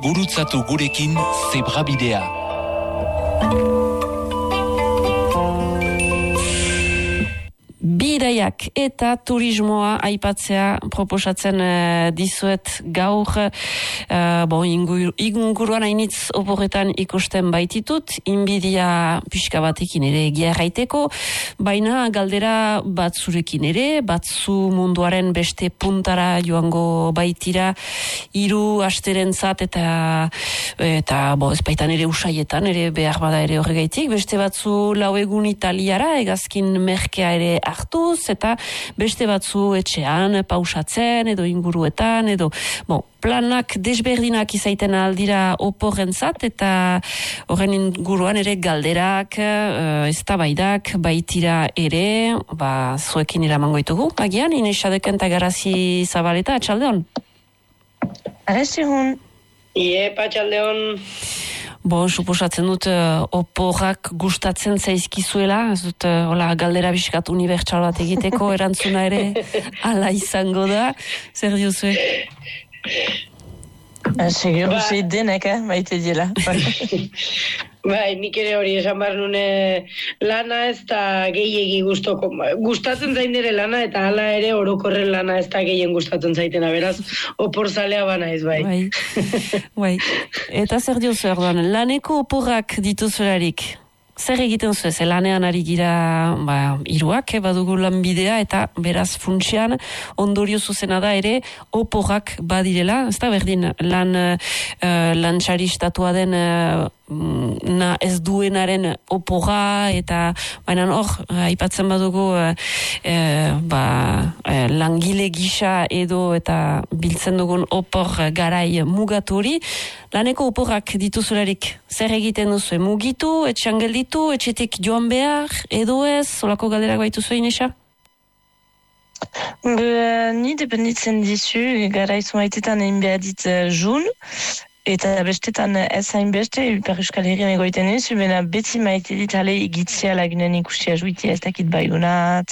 Gurutzatu gurekin Zebrabidea. Bidaiak eta turismoa aipatzea proposatzen dizuet gaur. Inguruan hainitz oporretan ikusten baititut, inbidia pixka batekin ere egia erraiteko, baina galdera batzurekin ere, batzu munduaren beste puntara joango baitira, 3 asterentzat eta ez baitan ere usaietan, ere behar bada ere horregaitik, beste batzu 4 egun Italiara, hegazkin merkea ere hartuz, eta beste batzu etxean, pausatzen, edo inguruetan, edo, planak desberdinak izaiten aldira oporrentzat, eta horren inguruan ere galderak, eztabaidak baitira ere, zuekin iramango ditugu. Agian, Ines Adeken eta Garazi Zabaleta, atxaldeon? Arrezihun. Atxaldeon. Suposatzen dut oporrak gustatzen zaizkizuela, ez dut galdera biskat unibertsal bat egiteko, erantzuna ere ala izango da. Zer diozue? Segur zei denek, maite dira. Nik ere hori esan behar nune lana ez da gehiegi gustatzen zain ere lana, eta hala ere orokorren lana ez da gehien gustatzen zaitena, beraz, oporzalea bana ez bai. Bai. Eta zer diozu erdoan, laneko oporrak dituzularik? Zer egiten zu ez, lanean ari gira 3 badugu lanbidea, eta beraz funtsian ondorio zuzena da ere oporrak badirela, ez da berdin lantxari estatua den ez duenaren oporra, eta baina hor, aipatzen badugu langile gisa edo eta biltzen dugun opor garai mugatu hori, laneko oporrak dituzularik zer egiten duzu, mugitu, etxean gelditu, etxetik joan behar, edo ez, solako galderak baitu zuen, Inesa? Ni dependitzen dizu, garaizu maitetan egin behar dit jun, eta bestetan ez hainbeste, per Euskal Herrian egoiten nizu, bena beti maite dit ale egitzea lagunen ikusia juitia ez dakit baiunat,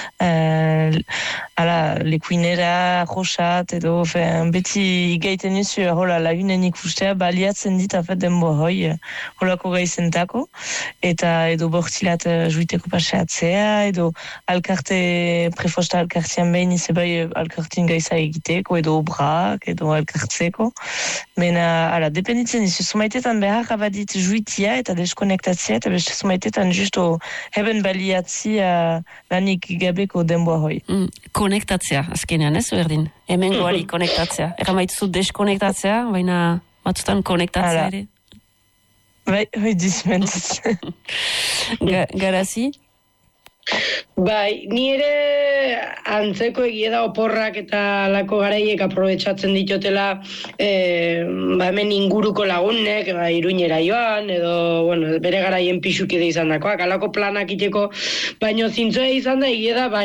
lekuinera, rosat, edo beti igaiten nizu lagunen ikustea baliatzen dit afet denbo hoi, holako gaizentako, eta edo bortzilat juiteko paseatzea, edo alkarte, prefosta alkartean behin izebai alkartin gaiza egiteko, edo obrak, edo alkartzeko, bena dependitzen dizu, sumaitetan behar abadit juitia eta deskonektatzia, eta beste sumaitetan justo heben baliatzia lanik gabeko denboa hoi. Konektatzea, azkenean ez, berdin? Hemen goari konektatzea. Eramaituzu deskonektatzea, baina batzutan konektatzea ere? Bai, hoi dizmentz. Garazi? Ni ere antzeko egia da oporrak eta lako garaiek aprobetxatzen ditotela hemen inguruko lagunek, Iruñera joan, edo bere garaien pixukide izan dakoak, alako planak iteko, baino zintzoa izan da egia da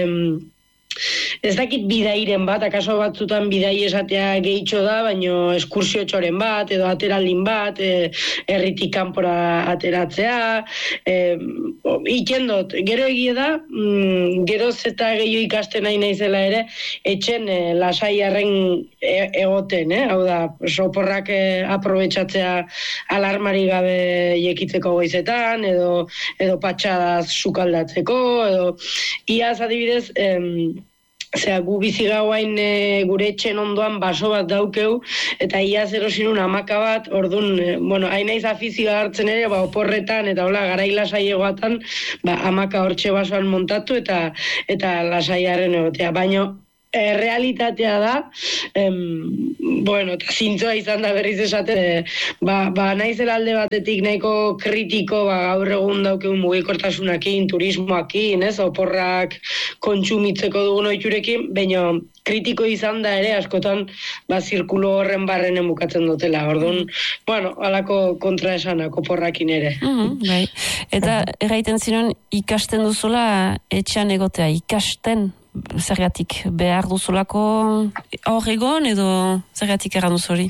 ez dakit bidairen bat, akaso batzutan bidai esatea gehitxo da, baino eskursio txoren bat, edo ateraldin bat, herritik kanpora ateratzea, ikendot, gero egia da, geroz eta gehiago ikasten nahi naizela ere, etxen lasaiarren egoten, hau da, soporrak aprobetxatzea alarmari gabe jekitzeko goizetan, edo patxadaz sukaldatzeko, edo iaz adibidez, gu bizi gauain gure etxen ondoan baso bat daukeu, eta iaz erosinun hamaka bat, orduan, hain naiz afizioa hartzen ere, oporretan, eta hola, garai lasai egoatan, hamaka hortxe basoan montatu, eta lasaiaren egotea. Baina, realitatea da, eta zintzoa izan da berriz esate, naizela alde batetik nahiko kritiko, gaur egun daukeun mugikortasunakin, turismoakin, oporrak kontsumitzeko dugun ohiturekin, baina kritiko izan da ere, askotan, zirkulo horren barrenen bukatzen dutela. Orduan, alako kontraesanak oporrakin ere. Eta erraiten ziren, ikasten duzula etxean egotea, ikasten zergatik behar duzulako hor egon, edo zergatik erran duzuri?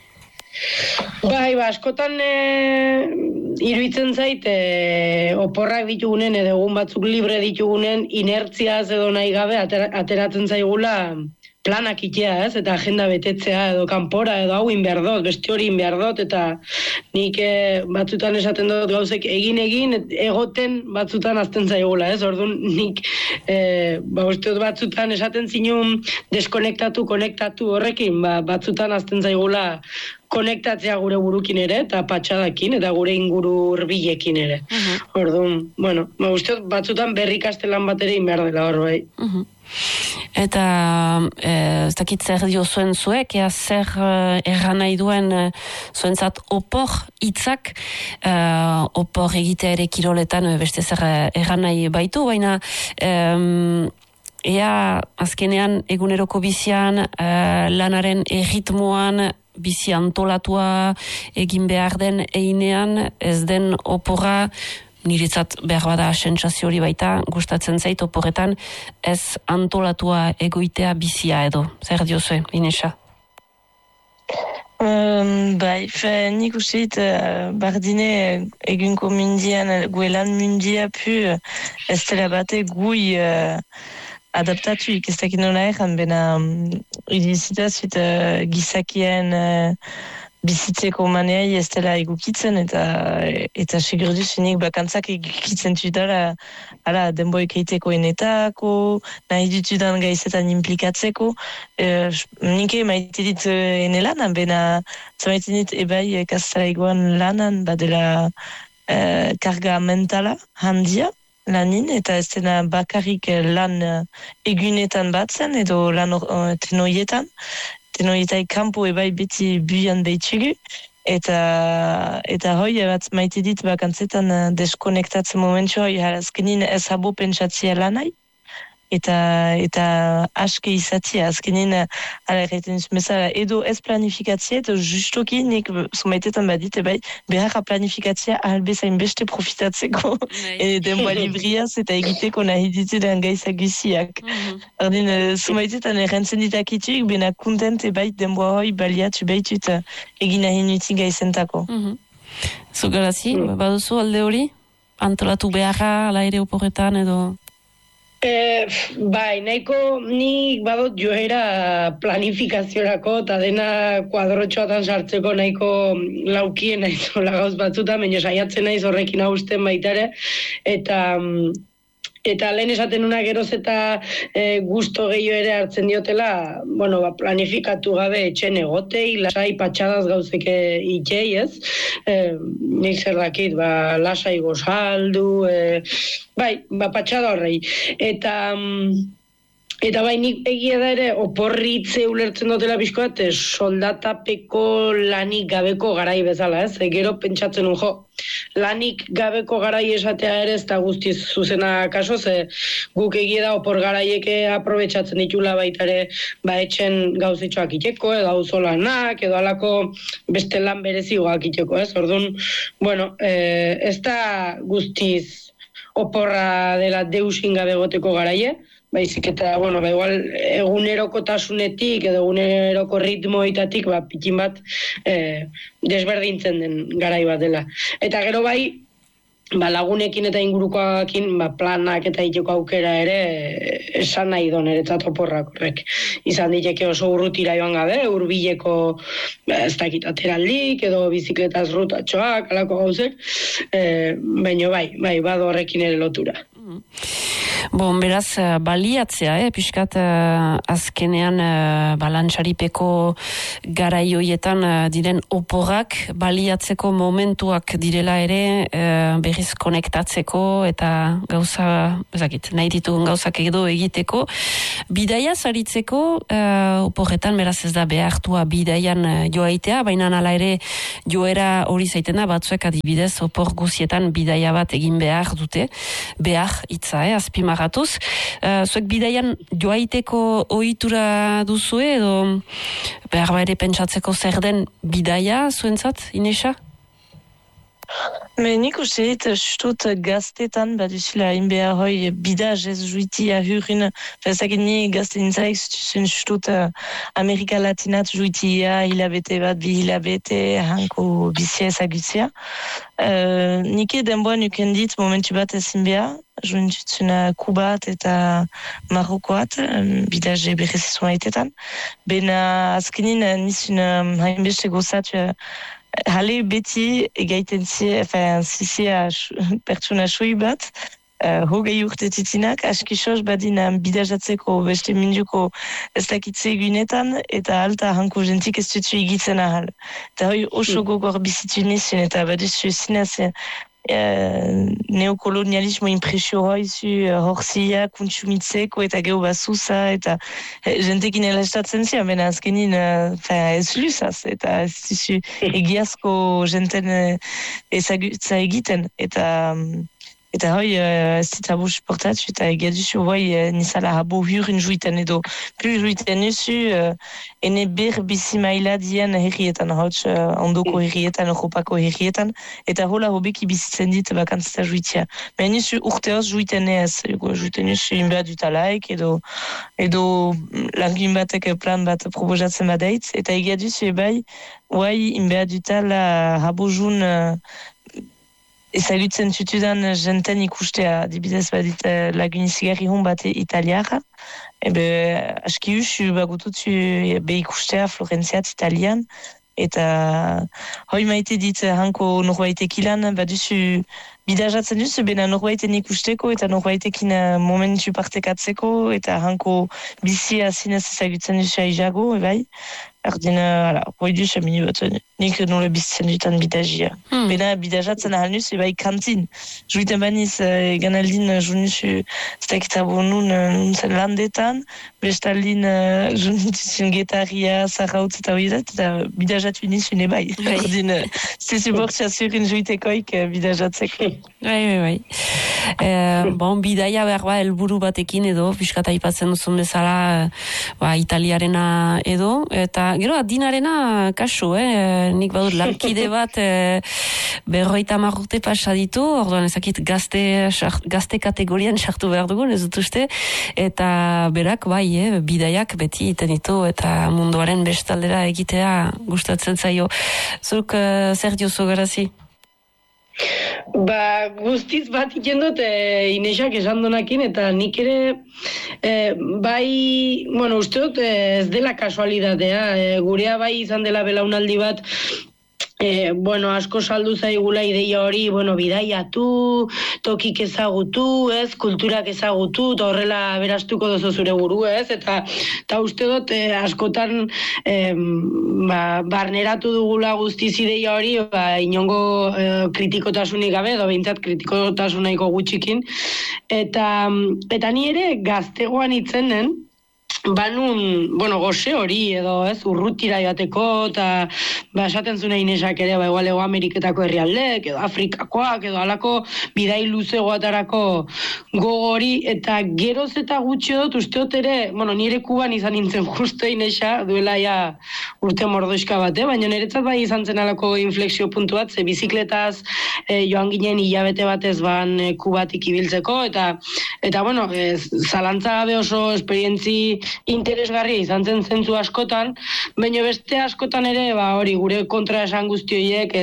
Askotan iruditzen zait, oporrak ditugunen edo egun batzuk libre ditugunen inertziaz edo nahi gabe ateratzen zaigula planak itea, ez, eta agenda betetzea, edo kanpora, edo hau behar dut, beste hori behar dut, eta nik batzutan esaten dut gauzek egin, egoten batzutan azten zaigula, ez, orduan nik uste dut batzutan esaten zinun deskonektatu, konektatu horrekin, batzutan azten zaigula konektatzea gure burukin ere, eta patxadakin, eta gure inguru hurbilekin ere. Orduan, bueno, uste dut batzutan berrikastelan bat ere behar dela hor, bai. Eta ez dakit zer dio zuen zuek, zer erran nahi duen zuentzat opor hitzak, opor egitea ere kiroletan beste zer erran nahi baitu, baina ea azkenean eguneroko bizian lanaren erritmoan bizi antolatua egin behar den einean ez den oporra, niretzat behar bada sentsazio hori baita, gustatzen zait oporretan ez antolatua egoitea bizia edo. Zer diozue, Inesa? Nik uste dit, bardine egunko mundian, guelan mundia pu, ez dela bate gui adaptatuik, ez dakit nola erran, bena idizitazit gizakien bizitzeko maneai ez dela egukitzen, eta segurduzinik bakantzak egukitzen tutara denboik eiteko enetako, nahi dutudan gaizetan implikatzeko. Nike maite dit enelanan, bena zamaiten dit ebai kastalaikoan lanan, badela karga mentala handia, lanin, eta ez dena bakarrik lan egunetan batzen, edo lan tenoietan. Tenoietai kampo ebai beti buian behitsugu, eta hoi bat maite dit bakantzetan deskonektatzen momentu hoi, azkenin ez habo pentsatzia lanai, eta aske izatzia, azkenin erraiten bezala, edo ez planifikatzia, edo justoki nik somaitetan badit, beharra planifikatzia ahalbezain beste profitatzeko, denboa libriaz eta egiteko nahi ditudan gaizak guziak. Erdin, somaitetan errantzen ditakituik, bena kontent denboa hoi baliatu behitut egin nahi nutin gaizentako. Zugarazi, baduzu alde hori? Antolatu beharra, ala ere oporretan edo... Nahiko nik badot joera planifikaziorako eta dena kuadrotxoatan sartzeko nahiko laukien naizola gauz batzutan, baina saiatzen naiz horrekin hausten baitare, eta lehen esaten una geroz eta gusto gehiago ere hartzen diotela, planifikatu gabe etxen egotei, lasai patxadaz gauzeke itxei, ez? Nik zer dakit, lasai gozaldu, patxada horrei. Eta nik egia da ere oporritze ulertzen dutela pixko bat, soldatapeko lanik gabeko garai bezala, ez? Gero pentsatzen lanik gabeko garai esatea ere ez da guztiz zuzena kaso, ze guk egia da opor garaieke aprobetxatzen ditula baita ere etxen gauzetxoak iteko, edo auzolanak, edo alako beste lan berezigoak iteko, ez? Orduan, ez da guztiz oporra dela deusin gabe goteko garaie, baizik eta, igual egunerokotasunetik edo eguneroko ritmoitatik, pikin bat desberdintzen den garai bat dela. Eta gero lagunekin eta ingurukoakin planak eta iteko aukera ere esan nahi don eretzat oporrak horrek. Izan diteke oso urrutira joan gabe, hurbileko ez dakit ateraldik edo bizikletaz rutatxoak, alako gauzek, baina bado horrekin ere lotura. Beraz, baliatzea, pixkat azkenean balantzaripeko garaioietan diren oporrak baliatzeko momentuak direla ere berriz konektatzeko eta gauza, ezakit, nahi ditugun gauzak edo egiteko. Bidaia zaritzeko oporretan beraz ez da behartua bidaian joaitea, baina hala ere joera hori zaiten da, batzuek adibidez opor guzietan bidaia bat egin behar dute, behar hitza, azpimarratuz. Zuek bidaian joaiteko ohitura duzue edo behar ere pentsatzeko zer den bidaia zuentzat, Inesa? Nik uste dit, stut gaztetan, baduzila inbea hoi bidaz ez juitia hurin, fezak ni gazte nintzaik zuen stut Amerika Latinat juitia hilabete bat, bi hilabete, hanko bizia ezagutzia. Nike denboa nuken dit momentu bat ezin beha, juintutzuna Kubat eta Marokoat, bidaz berrezizun haitetan. Bena azkenin nizun hainbeste gozatu hale beti egaiten zizia pertsona sui bat, hogei urte titinak, askisos badina bidazatzeko beste minduko ez dakitze egunetan, eta alta hanko jentik ez dutu egitzen ahal. Eta hoi oso gogor bizitu nizun, eta baduzu zinez neokolonialismo impresio hoizu horzia kontsumitzeko eta geho bazuza eta jentekin elestatzen zia, bena azkenin ez luzaz eta ez duzu egiazko jenten ezagutza egiten eta hoi ez ditabo suportatu eta egia duzu hoi nizala habo hurin juiten edo plus juiten nuzu ene ber bizi maila dien herrietan hotz ondoko herrietan, Europako herrietan eta hola hobeki bizitzen dit bakantzita juitia. Men nuzu urteoz juiten ez, juiten nuzu inbea dutalaik edo langin batek plan bat proposatzen badeitz eta egia duzu ebai hoi inbea dutala habo jun ezagutzen zutudan jenten ikustea, dibidez badit lagunizigarri hon bat italiara. Aski usu bagututzu be ikustea Florentziat italian, eta hoi maite dit hanko norbaitek ilan, baduzu bidazatzen duzu, bena norbaiten ikusteko eta norbaitekin momentu partekatzeko, eta hanko bizia zinez ezagutzen duzu aizago, ebai. Ardina, hoi duzu amini bat, nik nola bizitzen dutan bidazia. Bena bidazatzen ahal nuzu, ebai kantin. Juiten baniz, ganaldin junuzu, zdakitabo nun zen landetan, bestaldin junituzun getaria, zarrautz eta hori dat, eta bidazatu nizun ebai. Ardina, zezu bortza zurin juitekoik bidazatzeko. Bai. Bon, bidaia behar ba, elburu batekin edo, piskata ipatzen duzun bezala, italiarena edo, eta gero adinarena kasu, nik badut lankide bat berroita marrute pasa ditu, orduan ezakit gazte kategorian sartu behar dugun, ez dut uste, eta berak bai, bidaiak beti iten ditu, eta munduaren bestaldera egitea gustatzen zaio. Zuk zer diozu garazi? Guztiz bat iten dut Inesak esan donakin, eta nik ere uste dut ez dela kasualidadea, gurea bai izan dela belaunaldi bat asko saldu zaigula ideia hori, bidaiatu, tokik ezagutu, kulturak ezagutu, eta horrela berastuko dozo zure buru, eta uste dut askotan barneratu dugula guztiz ideia hori, inongo kritikotasunik gabe, edo behintzat kritikotasunaiko gutxikin, eta ni ere gaztegoan itzenen, banun, goze hori edo urrutira joateko, eta esaten zuen Inesak ere, igual Ego Ameriketako herrialdek, edo Afrikakoak, edo alako bidai luzegoatarako gogori, eta geroz eta gutxi dut, usteot ere, nire Kuban izan nintzen justo Inesa, duela ja urte mordoizka bate, baina niretzat bai izan zen alako inflexio puntu bat, ze bizikletaz joan ginen hilabete batez Kubatik ibiltzeko, eta zalantza gabe oso esperientzi interesgarria izan zen zentzu askotan, baina beste askotan ere, hori gure kontra esan guzti horiek,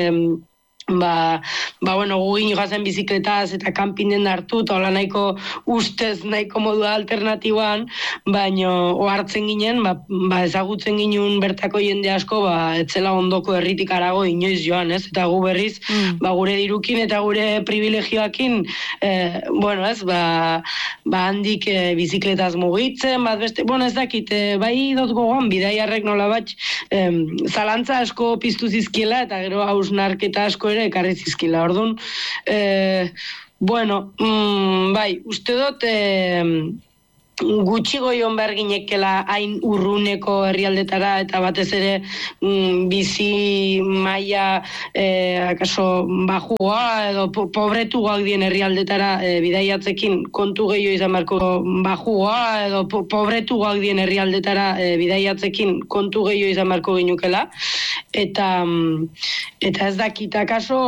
gugin joazen bizikletaz eta kanpinen hartu, eta hola nahiko ustez nahiko modua alternatiboan, baina ohartzen ginen, ezagutzen ginen bertako jende asko, etzela ondoko herritik arago inoiz joan, eta gu berriz, gure dirukin eta gure privilegioakin, handik bizikletaz mugitzen, beste, ez dakit, bai dut gogoan, bidaiarrek nola bat, zalantza asko piztu zizkiela, eta gero hausnarketa asko ekarri zizkila, orduan, uste dut, gutxi goion behar ginekela hain urruneko herrialdetara, eta batez ere bizi maila akaso bajua edo pobretuak dien herrialdetara bidaiatzekin kontu gehiago izan beharko bajua edo pobretuak dien herrialdetara bidaiatzekin kontu gehiago izan beharko ginukela, eta ez dakit akaso